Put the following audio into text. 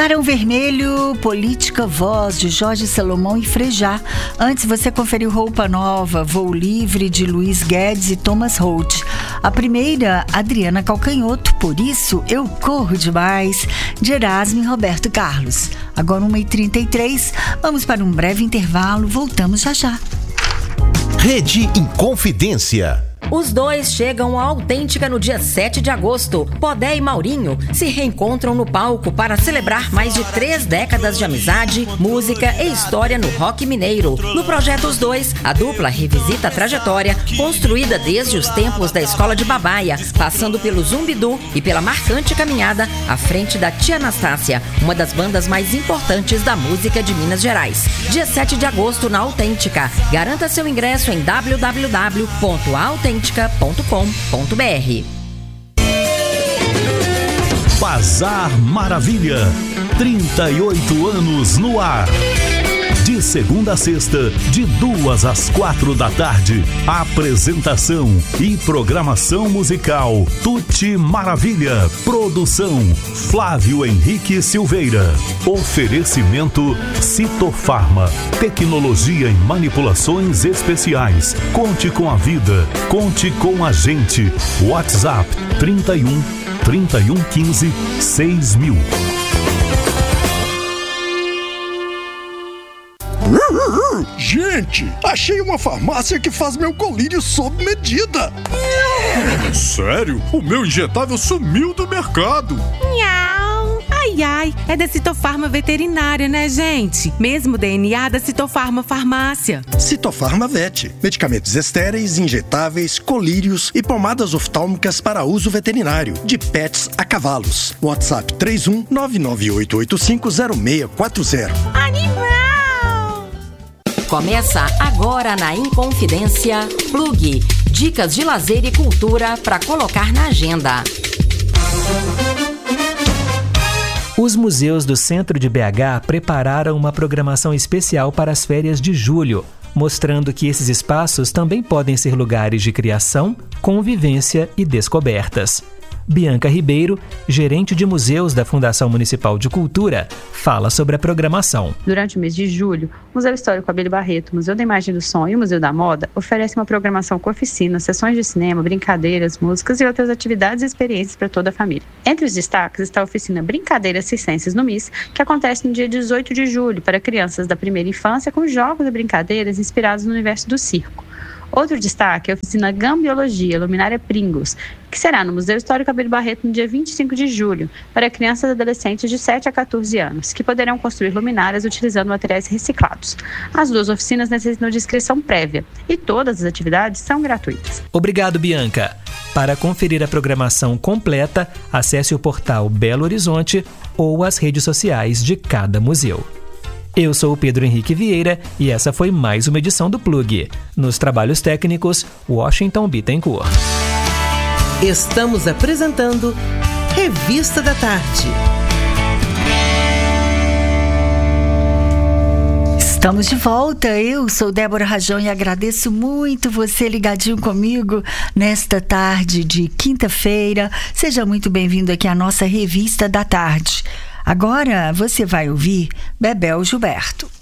Barão Vermelho, Política Voz, de Jorge Salomão e Frejá. Antes você conferiu Roupa Nova, Voo Livre, de Luiz Guedes e Thomas Holt. A primeira, Adriana Calcanhoto, Por Isso Eu Corro Demais, de Erasmo e Roberto Carlos. Agora 1h33, vamos para um breve intervalo, voltamos já já. Rede Inconfidência. Os dois chegam à Autêntica no dia 7 de agosto. Podé e Maurinho se reencontram no palco para celebrar mais de 3 décadas de amizade, música e história no rock mineiro. No projeto Os Dois, a dupla revisita a trajetória construída desde os tempos da Escola de Babaia, passando pelo Zumbidu e pela marcante caminhada à frente da Tia Anastácia, uma das bandas mais importantes da música de Minas Gerais. Dia 7 de agosto na Autêntica. Garanta seu ingresso em www.autêntica.com.br. Bazar Maravilha, 38 anos no ar. De segunda a sexta, de 2 às 4 da tarde. Apresentação e programação musical Tuti Maravilha. Produção Flávio Henrique Silveira. Oferecimento Citofarma. Tecnologia em manipulações especiais. Conte com a vida. Conte com a gente. WhatsApp 31 15 6000. Gente, achei uma farmácia que faz meu colírio sob medida. Sério? O meu injetável sumiu do mercado. Ai, é da Citofarma Veterinária, né, gente? Mesmo DNA da Citofarma Farmácia. Citofarma Vet. Medicamentos estéreis, injetáveis, colírios e pomadas oftálmicas para uso veterinário. De pets a cavalos. WhatsApp 31 998850640. Animal! Começa agora na Inconfidência Plug. Dicas de lazer e cultura para colocar na agenda. Os museus do centro de BH prepararam uma programação especial para as férias de julho, mostrando que esses espaços também podem ser lugares de criação, convivência e descobertas. Bianca Ribeiro, gerente de museus da Fundação Municipal de Cultura, fala sobre a programação. Durante o mês de julho, o Museu Histórico Abílio Barreto, o Museu da Imagem do Som e o Museu da Moda oferecem uma programação com oficinas, sessões de cinema, brincadeiras, músicas e outras atividades e experiências para toda a família. Entre os destaques está a oficina Brincadeiras Circenses no MIS, que acontece no dia 18 de julho para crianças da primeira infância com jogos e brincadeiras inspirados no universo do circo. Outro destaque é a oficina Gambiologia, Luminária Pringles, que será no Museu Histórico Abílio Barreto no dia 25 de julho, para crianças e adolescentes de 7 a 14 anos, que poderão construir luminárias utilizando materiais reciclados. As duas oficinas necessitam de inscrição prévia e todas as atividades são gratuitas. Obrigado, Bianca. Para conferir a programação completa, acesse o portal Belo Horizonte ou as redes sociais de cada museu. Eu sou o Pedro Henrique Vieira e essa foi mais uma edição do Plug. Nos trabalhos técnicos, Washington Bittencourt. Estamos apresentando Revista da Tarde. Estamos de volta, eu sou Débora Rajão e agradeço muito você ligadinho comigo nesta tarde de quinta-feira. Seja muito bem-vindo aqui à nossa Revista da Tarde. Agora você vai ouvir Bebel Gilberto.